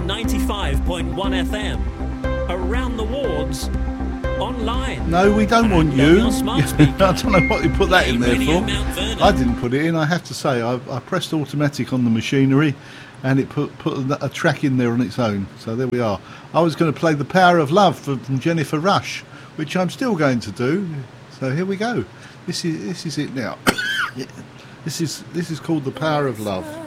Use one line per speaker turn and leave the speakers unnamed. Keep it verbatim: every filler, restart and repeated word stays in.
on ninety-five point one F M, around the wards, online.
No, we don't want
and
you.
on your smart speaker.
I don't know what you put that in there
Radio
for.
Mount Vernon.
I didn't put it in. I have to say, I, I pressed automatic on the machinery, and it put put a, a track in there on its own. So there we are. I was going to play "The Power of Love" from Jennifer Rush, which I'm still going to do. So here we go. This is this is it now. This is this is called "The Power of Love."